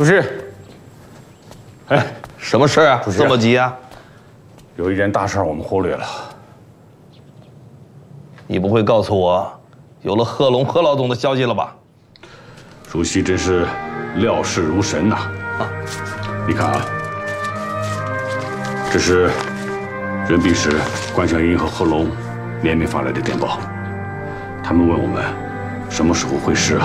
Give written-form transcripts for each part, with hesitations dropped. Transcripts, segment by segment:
主席，哎， 什么事啊？这么急啊？ 有一件大事我们忽略了。 你不会告诉我，有了贺龙贺老总的消息了吧？ 主席真是料事如神呐！你看啊，这是任弼时、关小英和贺龙联名发来的电报，他们问我们什么时候会师啊？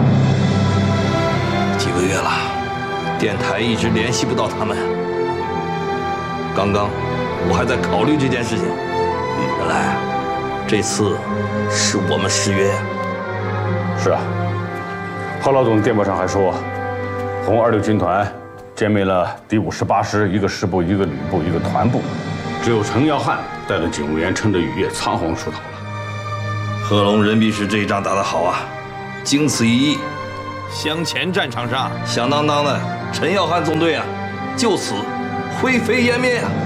几个月了，电台一直联系不到他们。刚刚我还在考虑这件事情，原来这次是我们失约呀。 是啊，贺老总电报上还说，红26军团歼灭了第58师一个师部、一个旅部、一个团部，只有程耀汉带着警务员撑着雨夜仓皇出逃了。 贺龙、任弼时这一仗打得好啊，经此一役，湘前战场上响当当的陈耀汉纵队啊，就此灰飞烟灭啊！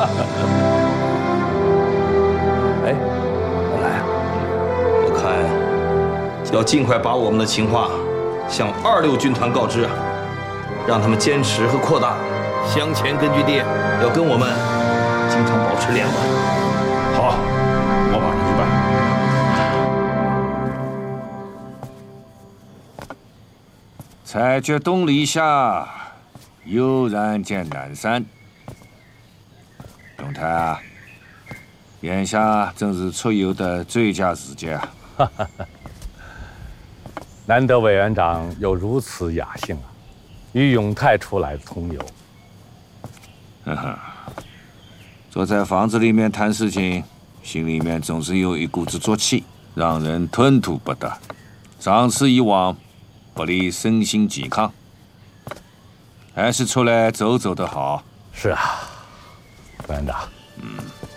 哎，后来啊，我看要尽快把我们的情况向26军团告知啊，让他们坚持和扩大湘前根据地，要跟我们经常保持联络。 好，我马上去办。 裁决东篱下，悠然见南山。永泰啊，眼下正是出游的最佳时节啊！ 难得委员长有如此雅兴啊，与永泰出来同游。 坐在房子里面谈事情，心里面总是有一股子浊气，让人吞吐不得。长此以往，不利身心健康，还是出来走走的好。 是啊，委员长。